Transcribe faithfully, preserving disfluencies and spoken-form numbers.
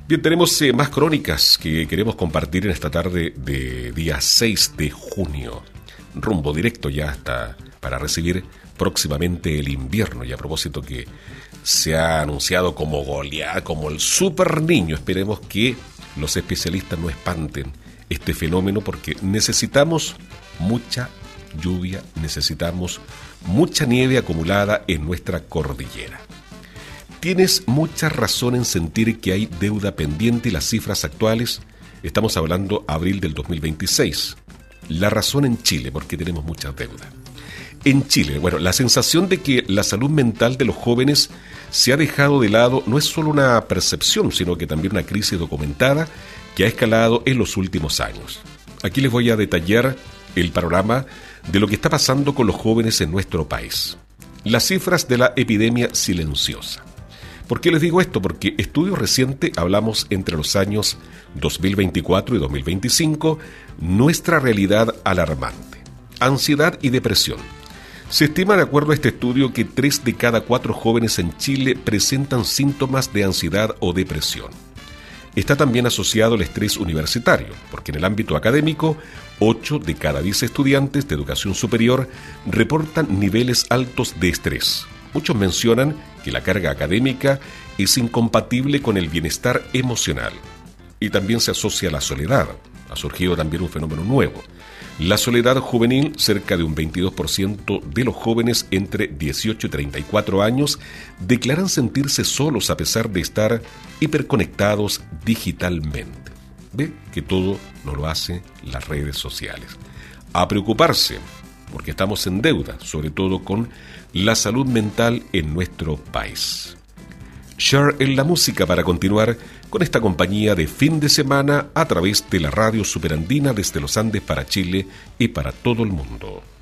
Bien, tenemos eh, más crónicas que queremos compartir en esta tarde de día seis de junio. Rumbo directo ya hasta para recibir próximamente el invierno. Y a propósito que se ha anunciado como goleada, como el super niño, esperemos que los especialistas no espanten este fenómeno porque necesitamos mucha lluvia, necesitamos mucha nieve acumulada en nuestra cordillera. Tienes mucha razón en sentir que hay deuda pendiente y las cifras actuales, estamos hablando abril del dos mil veintiséis. La razón en Chile, porque tenemos mucha deuda. En Chile, bueno, la sensación de que la salud mental de los jóvenes se ha dejado de lado no es solo una percepción, sino que también una crisis documentada que ha escalado en los últimos años. Aquí les voy a detallar el panorama de lo que está pasando con los jóvenes en nuestro país. Las cifras de la epidemia silenciosa. ¿Por qué les digo esto? Porque estudios recientes, hablamos entre los años dos mil veinticuatro y dos mil veinticinco, nuestra realidad alarmante. Ansiedad y depresión. Se estima, de acuerdo a este estudio, que tres de cada cuatro jóvenes en Chile presentan síntomas de ansiedad o depresión. Está también asociado al estrés universitario, porque en el ámbito académico, ocho de cada diez estudiantes de educación superior reportan niveles altos de estrés. Muchos mencionan que la carga académica es incompatible con el bienestar emocional. Y también se asocia a la soledad. Ha surgido también un fenómeno nuevo. La soledad juvenil, cerca de un veintidós por ciento de los jóvenes entre dieciocho y treinta y cuatro años declaran sentirse solos a pesar de estar hiperconectados digitalmente. Ve que todo nos lo hacen las redes sociales. A preocuparse, porque estamos en deuda, sobre todo con la salud mental en nuestro país. Share en la música para continuar con esta compañía de fin de semana a través de la radio Superandina desde los Andes para Chile y para todo el mundo.